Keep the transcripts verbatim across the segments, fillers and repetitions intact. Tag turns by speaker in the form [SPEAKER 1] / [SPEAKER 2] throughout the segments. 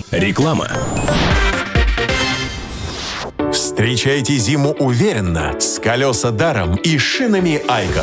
[SPEAKER 1] Реклама.
[SPEAKER 2] Встречайте зиму уверенно с колеса даром и шинами Icon.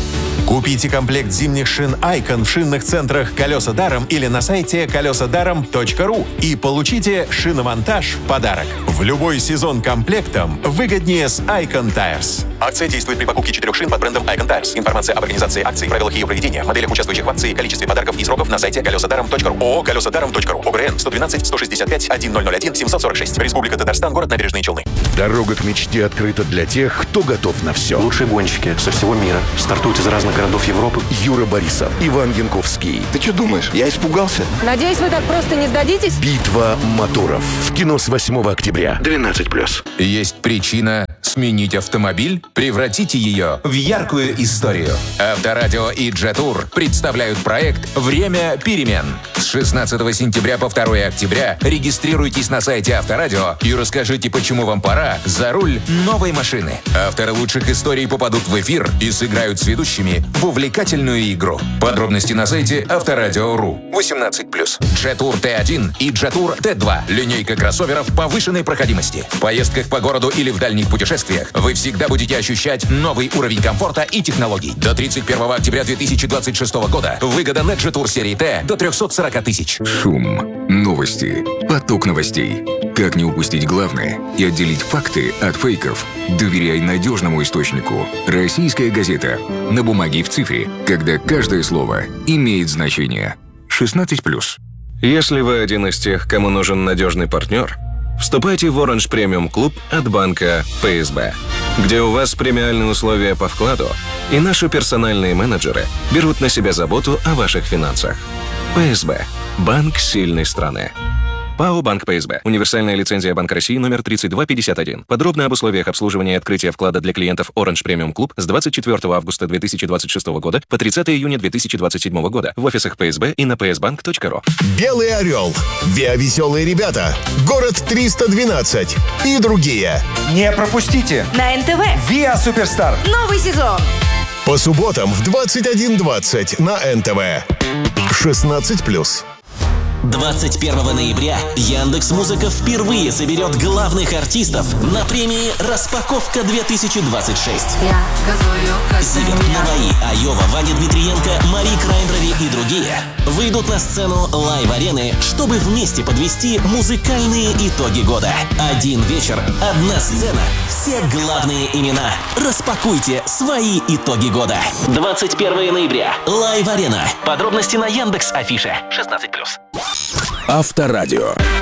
[SPEAKER 2] Купите комплект зимних шин Icon в шинных центрах «Колеса даром» или на сайте колеса даром точка ру и получите шиномонтаж в подарок. В любой сезон комплектом выгоднее с Icon Tires. Акция действует при покупке четырех шин под брендом Icon Tires. Информация об организации акции, правилах ее проведения, моделях, участвующих в акции, количестве подарков и сроков на сайте колеса даром точка ру. ООО «колеса даром точка ру». ОГРН сто двенадцать сто шестьдесят пять тысяча один семьсот сорок шесть. Республика Татарстан, город Набережные Челны.
[SPEAKER 3] Дорога к мечте открыта для тех, кто готов на все.
[SPEAKER 4] Лучшие гонщики со всего мира стартуют из разных городов Европы.
[SPEAKER 3] Юра Борисов, Иван Янковский.
[SPEAKER 5] Ты что думаешь? Я испугался.
[SPEAKER 6] Надеюсь, вы так просто не сдадитесь?
[SPEAKER 3] Битва моторов. В кино с восьмого октября.
[SPEAKER 4] двенадцать плюс.
[SPEAKER 1] Есть причина сменить автомобиль? Превратите ее в яркую историю. Авторадио и Джетур представляют проект «Время перемен». С шестнадцатого сентября по второе октября регистрируйтесь на сайте Авторадио и расскажите, почему вам пора за руль новой машины. Авторы лучших историй попадут в эфир и сыграют с ведущими в увлекательную игру. Подробности на сайте авторадио точка ру. восемнадцать плюс. Джетур Т один и Джетур Т два. Линейка кроссоверов повышенной проходимости. В поездках по городу или в дальних путешествиях вы всегда будете ощущать новый уровень комфорта и технологий. До тридцать первого октября две тысячи двадцать шестого года выгода на Джетур серии Т до триста сорок тысяч.
[SPEAKER 7] Шум. Новости. Поток новостей. Как не упустить главное и отделить факты от фейков? Доверяй надежному источнику. Российская газета. На бумаге и в цифре, когда каждое слово имеет значение. шестнадцать плюс.
[SPEAKER 8] Если вы один из тех, кому нужен надежный партнер, вступайте в Orange Premium Club от банка Пэ Эс Бэ, где у вас премиальные условия по вкладу, и наши персональные менеджеры берут на себя заботу о ваших финансах. Пэ Эс Бэ. Банк сильной страны. ПАО «Банк Пэ Эс Бэ». Универсальная лицензия Банка России номер тридцать два пятьдесят один. Подробно об условиях обслуживания и открытия вклада для клиентов Orange Premium Club с двадцать четвёртого августа две тысячи двадцать шестого года по тридцатого июня две тысячи двадцать седьмого года в офисах Пэ Эс Бэ и на пэ эс банк точка ру.
[SPEAKER 5] Белый орел, Виа-веселые ребята, город триста двенадцать и другие.
[SPEAKER 9] Не пропустите!
[SPEAKER 6] На эн тэ вэ.
[SPEAKER 9] Виа Суперстар.
[SPEAKER 6] Новый сезон.
[SPEAKER 5] По субботам в двадцать один двадцать на эн тэ вэ. шестнадцать плюс.
[SPEAKER 10] двадцать первого ноября Яндекс.Музыка впервые соберет главных артистов на премии «Распаковка две тысячи двадцать шесть». Зиверт, Наваи, Айова, Ваня Дмитриенко, Мари Краймбрери и другие выйдут на сцену лайв-арены, чтобы вместе подвести музыкальные итоги года. Один вечер, одна сцена, все главные имена. Распакуйте свои итоги года. двадцать первого ноября. Лайв-арена. Подробности на Яндекс.Афише. шестнадцать плюс.
[SPEAKER 1] Авторадио.